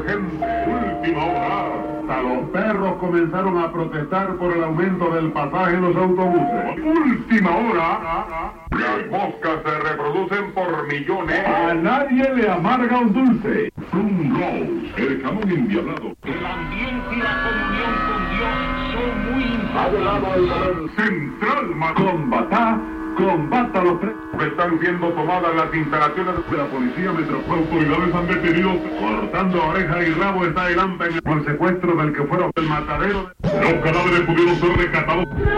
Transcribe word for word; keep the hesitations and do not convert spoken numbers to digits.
urgente. Última hora. Hasta los perros comenzaron a protestar por el aumento del pasaje en los autobuses. Última hora. Las moscas se reproducen por millones. A nadie le amarga un dulce. Plum Rose, el jamón endiablado. El ambiente y la comunión con Dios son muy Adelado al poder central, combatá, combata los tres. Están siendo tomadas las instalaciones de la policía metropolitana. Autoridades han detenido cortando oreja y rabo está el AMPA en el secuestro del que fueron el matadero. Los cadáveres pudieron ser rescatados.